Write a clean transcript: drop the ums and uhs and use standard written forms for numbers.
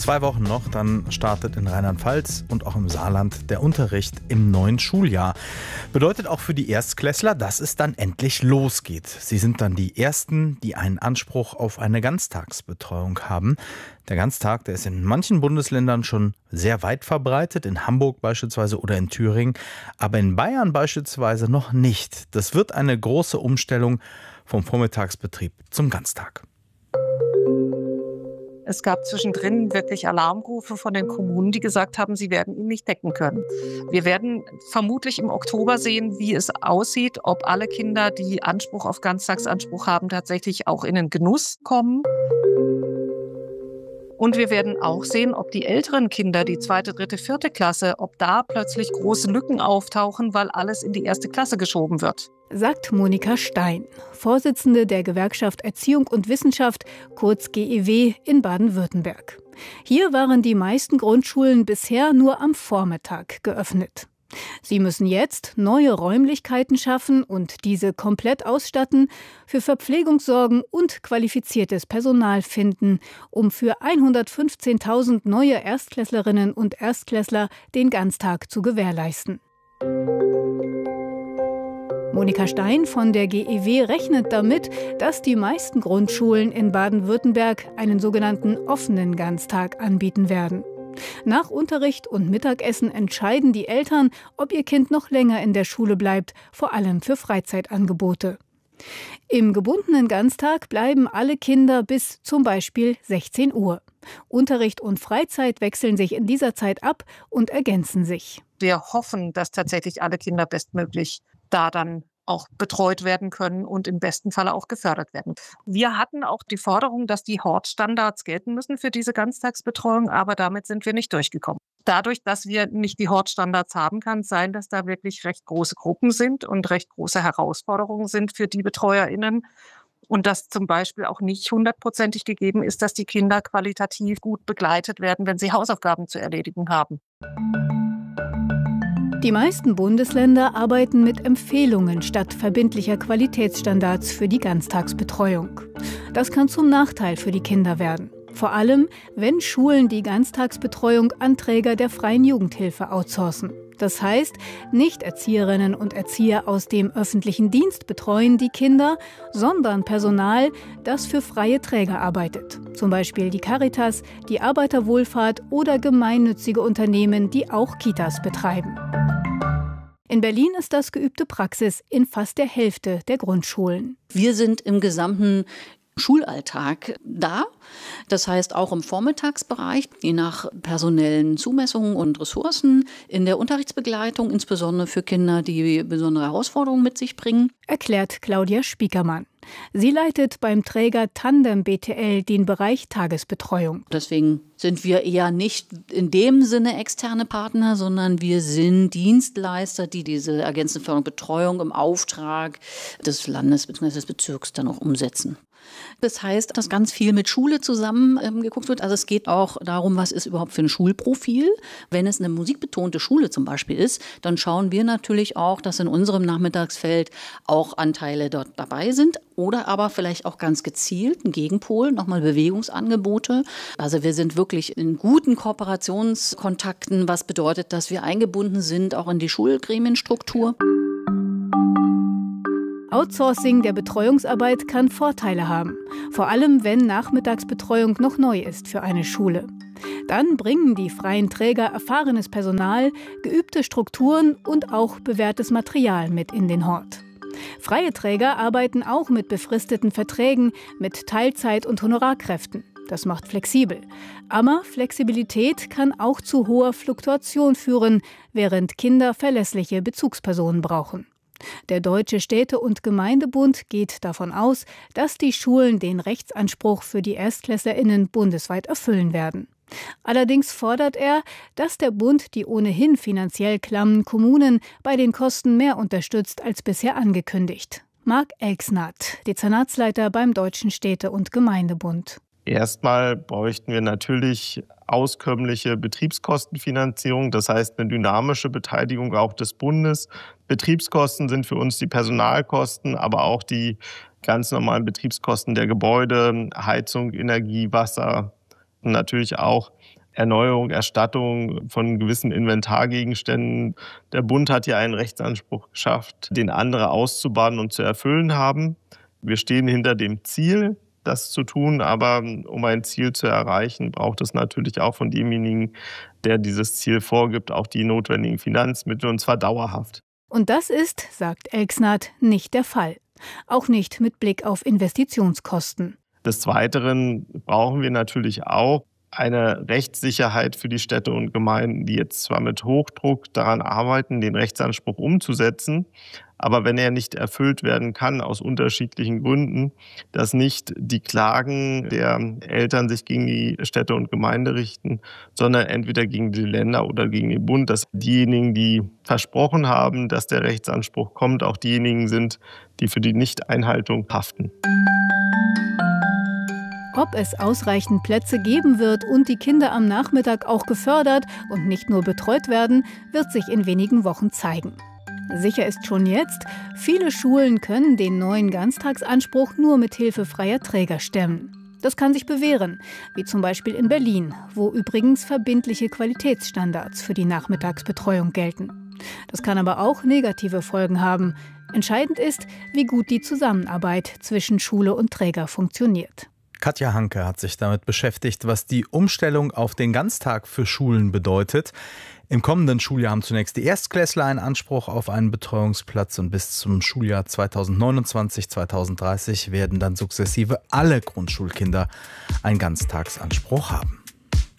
2 Wochen noch, dann startet in Rheinland-Pfalz und auch im Saarland der Unterricht im neuen Schuljahr. Bedeutet auch für die Erstklässler, dass es dann endlich losgeht. Sie sind dann die Ersten, die einen Anspruch auf eine Ganztagsbetreuung haben. Der Ganztag, der ist in manchen Bundesländern schon sehr weit verbreitet, in Hamburg beispielsweise oder in Thüringen, aber in Bayern beispielsweise noch nicht. Das wird eine große Umstellung vom Vormittagsbetrieb zum Ganztag. Es gab zwischendrin wirklich Alarmrufe von den Kommunen, die gesagt haben, sie werden ihn nicht decken können. Wir werden vermutlich im Oktober sehen, wie es aussieht, ob alle Kinder, die Anspruch auf Ganztagsanspruch haben, tatsächlich auch in den Genuss kommen. Und wir werden auch sehen, ob die älteren Kinder, die 2., 3., 4. Klasse, ob da plötzlich große Lücken auftauchen, weil alles in die 1. Klasse geschoben wird. Sagt Monika Stein, Vorsitzende der Gewerkschaft Erziehung und Wissenschaft, kurz GEW, in Baden-Württemberg. Hier waren die meisten Grundschulen bisher nur am Vormittag geöffnet. Sie müssen jetzt neue Räumlichkeiten schaffen und diese komplett ausstatten, für Verpflegung sorgen und qualifiziertes Personal finden, um für 115.000 neue Erstklässlerinnen und Erstklässler den Ganztag zu gewährleisten. Monika Stein von der GEW rechnet damit, dass die meisten Grundschulen in Baden-Württemberg einen sogenannten offenen Ganztag anbieten werden. Nach Unterricht und Mittagessen entscheiden die Eltern, ob ihr Kind noch länger in der Schule bleibt, vor allem für Freizeitangebote. Im gebundenen Ganztag bleiben alle Kinder bis zum Beispiel 16 Uhr. Unterricht und Freizeit wechseln sich in dieser Zeit ab und ergänzen sich. Wir hoffen, dass tatsächlich alle Kinder bestmöglich da dann auch betreut werden können und im besten Falle auch gefördert werden. Wir hatten auch die Forderung, dass die Hortstandards gelten müssen für diese Ganztagsbetreuung, aber damit sind wir nicht durchgekommen. Dadurch, dass wir nicht die Hortstandards haben, kann es sein, dass da wirklich recht große Gruppen sind und recht große Herausforderungen sind für die BetreuerInnen. Und dass zum Beispiel auch nicht 100%ig gegeben ist, dass die Kinder qualitativ gut begleitet werden, wenn sie Hausaufgaben zu erledigen haben. Die meisten Bundesländer arbeiten mit Empfehlungen statt verbindlicher Qualitätsstandards für die Ganztagsbetreuung. Das kann zum Nachteil für die Kinder werden. Vor allem, wenn Schulen die Ganztagsbetreuung an Träger der freien Jugendhilfe outsourcen. Das heißt, nicht Erzieherinnen und Erzieher aus dem öffentlichen Dienst betreuen die Kinder, sondern Personal, das für freie Träger arbeitet. Zum Beispiel die Caritas, die Arbeiterwohlfahrt oder gemeinnützige Unternehmen, die auch Kitas betreiben. In Berlin ist das geübte Praxis in fast der Hälfte der Grundschulen. Wir sind im gesamten Schulalltag da. Das heißt auch im Vormittagsbereich, je nach personellen Zumessungen und Ressourcen, in der Unterrichtsbegleitung, insbesondere für Kinder, die besondere Herausforderungen mit sich bringen. Erklärt Claudia Spiekermann. Sie leitet beim Träger Tandem BTL den Bereich Tagesbetreuung. Deswegen sind wir eher nicht in dem Sinne externe Partner, sondern wir sind Dienstleister, die diese ergänzende Förderung Betreuung im Auftrag des Landes bzw. des Bezirks dann auch umsetzen. Das heißt, dass ganz viel mit Schule zusammen geguckt wird. Also es geht auch darum, was ist überhaupt für ein Schulprofil. Wenn es eine musikbetonte Schule zum Beispiel ist, dann schauen wir natürlich auch, dass in unserem Nachmittagsfeld auch Anteile dort dabei sind. Oder aber vielleicht auch ganz gezielt ein Gegenpol, nochmal Bewegungsangebote. Also wir sind wirklich in guten Kooperationskontakten, was bedeutet, dass wir eingebunden sind, auch in die Schulgremienstruktur. Outsourcing der Betreuungsarbeit kann Vorteile haben, vor allem wenn Nachmittagsbetreuung noch neu ist für eine Schule. Dann bringen die freien Träger erfahrenes Personal, geübte Strukturen und auch bewährtes Material mit in den Hort. Freie Träger arbeiten auch mit befristeten Verträgen, mit Teilzeit- und Honorarkräften. Das macht flexibel. Aber Flexibilität kann auch zu hoher Fluktuation führen, während Kinder verlässliche Bezugspersonen brauchen. Der Deutsche Städte- und Gemeindebund geht davon aus, dass die Schulen den Rechtsanspruch für die ErstklässlerInnen bundesweit erfüllen werden. Allerdings fordert er, dass der Bund die ohnehin finanziell klammen Kommunen bei den Kosten mehr unterstützt als bisher angekündigt. Marc Elksnath, Dezernatsleiter beim Deutschen Städte- und Gemeindebund. Erstmal bräuchten wir natürlich auskömmliche Betriebskostenfinanzierung, das heißt eine dynamische Beteiligung auch des Bundes. Betriebskosten sind für uns die Personalkosten, aber auch die ganz normalen Betriebskosten der Gebäude, Heizung, Energie, Wasser und natürlich auch Erneuerung, Erstattung von gewissen Inventargegenständen. Der Bund hat ja einen Rechtsanspruch geschafft, den andere auszubaden und zu erfüllen haben. Wir stehen hinter dem Ziel, das zu tun, aber um ein Ziel zu erreichen, braucht es natürlich auch von demjenigen, der dieses Ziel vorgibt, auch die notwendigen Finanzmittel, und zwar dauerhaft. Und das ist, sagt Elksnath, nicht der Fall. Auch nicht mit Blick auf Investitionskosten. Des Weiteren brauchen wir natürlich auch eine Rechtssicherheit für die Städte und Gemeinden, die jetzt zwar mit Hochdruck daran arbeiten, den Rechtsanspruch umzusetzen, aber wenn er nicht erfüllt werden kann, aus unterschiedlichen Gründen, dass nicht die Klagen der Eltern sich gegen die Städte und Gemeinde richten, sondern entweder gegen die Länder oder gegen den Bund, dass diejenigen, die versprochen haben, dass der Rechtsanspruch kommt, auch diejenigen sind, die für die Nichteinhaltung haften. Ob es ausreichend Plätze geben wird und die Kinder am Nachmittag auch gefördert und nicht nur betreut werden, wird sich in wenigen Wochen zeigen. Sicher ist schon jetzt, viele Schulen können den neuen Ganztagsanspruch nur mit Hilfe freier Träger stemmen. Das kann sich bewähren, wie zum Beispiel in Berlin, wo übrigens verbindliche Qualitätsstandards für die Nachmittagsbetreuung gelten. Das kann aber auch negative Folgen haben. Entscheidend ist, wie gut die Zusammenarbeit zwischen Schule und Träger funktioniert. Katja Hanke hat sich damit beschäftigt, was die Umstellung auf den Ganztag für Schulen bedeutet. Im kommenden Schuljahr haben zunächst die Erstklässler einen Anspruch auf einen Betreuungsplatz und bis zum Schuljahr 2029/2030 werden dann sukzessive alle Grundschulkinder einen Ganztagsanspruch haben.